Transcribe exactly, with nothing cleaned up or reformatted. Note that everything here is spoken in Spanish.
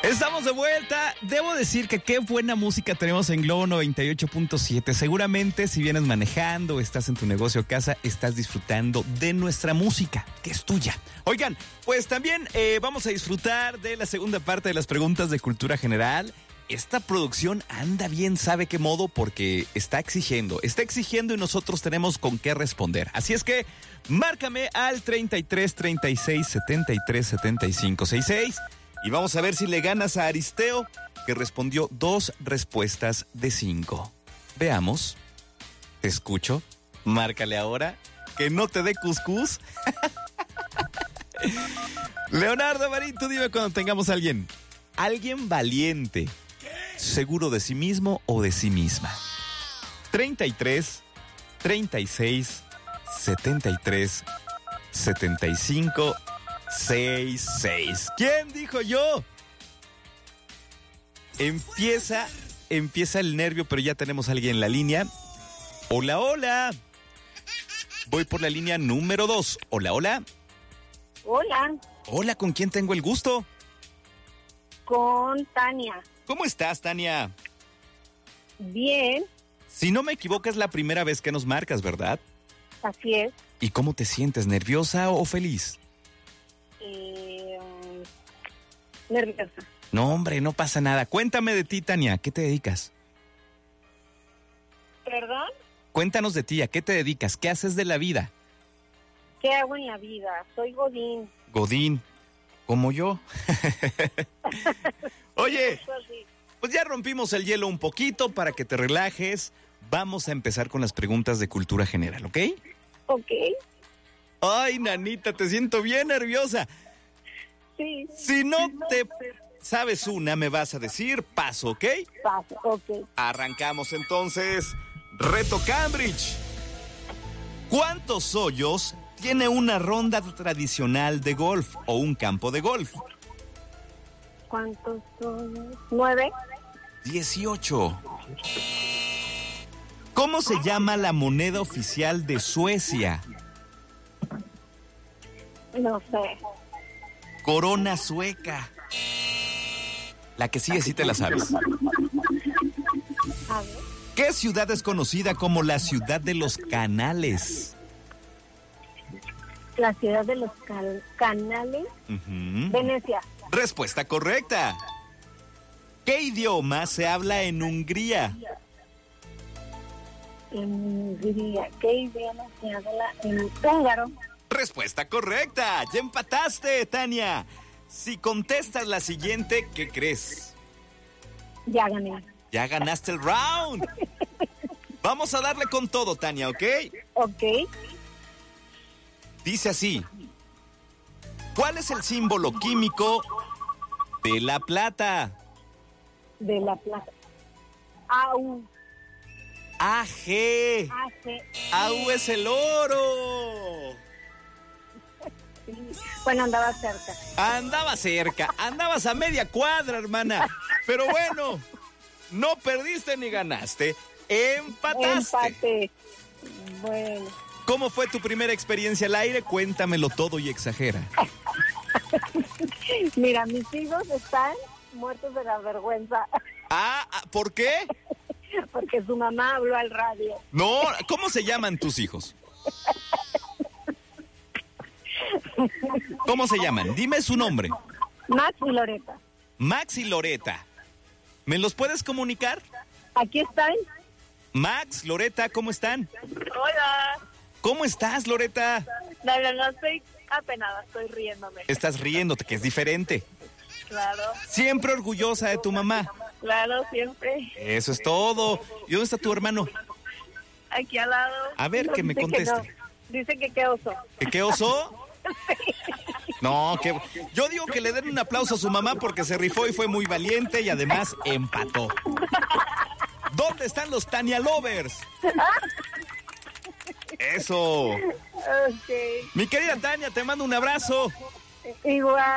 Estamos de vuelta. Debo decir que qué buena música tenemos en Globo noventa y ocho punto siete. Seguramente si vienes manejando, estás en tu negocio o casa, estás disfrutando de nuestra música, que es tuya. Oigan, pues también eh, vamos a disfrutar de la segunda parte de las preguntas de cultura general. Esta producción anda bien, sabe qué modo, porque está exigiendo, está exigiendo y nosotros tenemos con qué responder. Así es que márcame al treinta y tres, treinta y seis, setenta y tres, setenta y cinco, sesenta y seis y vamos a ver si le ganas a Aristeo, que respondió dos respuestas de cinco. Veamos. Te escucho. Márcale ahora. Que no te dé cuscús. Leonardo Marín, tú dime cuando tengamos a alguien. Alguien valiente, seguro de sí mismo o de sí misma. treinta y tres, treinta y seis, setenta y tres, setenta y cinco, sesenta y seis. ¿Quién dijo yo? Empieza, empieza el nervio, pero ya tenemos a alguien en la línea. Hola, hola. Voy por la línea número dos. Hola, hola. Hola. Hola, ¿con quién tengo el gusto? Con Tania. ¿Cómo estás, Tania? Bien. Si no me equivoco, es la primera vez que nos marcas, ¿verdad? Así es. ¿Y cómo te sientes? ¿Nerviosa o feliz? Eh, nerviosa. No, hombre, no pasa nada. Cuéntame de ti, Tania. ¿Qué te dedicas? ¿Perdón? Cuéntanos de ti. ¿A qué te dedicas? ¿Qué haces de la vida? ¿Qué hago en la vida? Soy Godín. Godín. Como yo. Oye, pues ya rompimos el hielo un poquito para que te relajes. Vamos a empezar con las preguntas de cultura general, ¿ok? Ok. Ay, nanita, te siento bien nerviosa. Sí. Si no te sabes una, me vas a decir paso, ¿ok? Paso, ok. Arrancamos entonces. Reto Cambridge. ¿Cuántos hoyos tiene una ronda tradicional de golf o un campo de golf? ¿Cuántos son? ¿Nueve? Dieciocho. ¿Cómo se llama la moneda oficial de Suecia? No sé. Corona sueca. La que sigue sí te la sabes. A ver. ¿Qué ciudad es conocida como la ciudad de los canales? La ciudad de los cal- canales. Uh-huh. Venecia. Respuesta correcta. ¿Qué idioma se habla en Hungría? En Hungría. ¿Qué idioma se habla en húngaro? Respuesta correcta. Ya empataste, Tania. Si contestas la siguiente, ¿qué crees? Ya gané. Ya ganaste el round. Vamos a darle con todo, Tania, ¿ok? Ok. Dice así. ¿Cuál es el símbolo químico de la plata? De la plata. Au. A G. A G. A U es el oro. Bueno, andaba cerca. Andaba cerca, andabas a media cuadra, hermana. Pero bueno, no perdiste ni ganaste. Empataste. Empate. Bueno. ¿Cómo fue tu primera experiencia al aire? Cuéntamelo todo y exagera. Mira, mis hijos están muertos de la vergüenza. Ah, ¿por qué? Porque su mamá habló al radio. No, ¿cómo se llaman tus hijos? ¿Cómo se llaman? Dime su nombre. Max y Loreta. Max y Loreta. ¿Me los puedes comunicar? Aquí están. Max, Loreta, ¿cómo están? Hola. ¿Cómo estás, Loreta? No, no, no estoy apenada, estoy riéndome. Estás riéndote, que es diferente. Claro. Siempre orgullosa de tu mamá. Claro, siempre. Eso es todo. ¿Y dónde está tu hermano? Aquí al lado. A ver, que me Dice conteste. no. Dice que qué oso. ¿Que qué oso? No, que yo digo que le den un aplauso a su mamá porque se rifó y fue muy valiente y además empató. ¿Dónde están los Tania Lovers? Eso. Ok. Mi querida Tania, te mando un abrazo. Igual.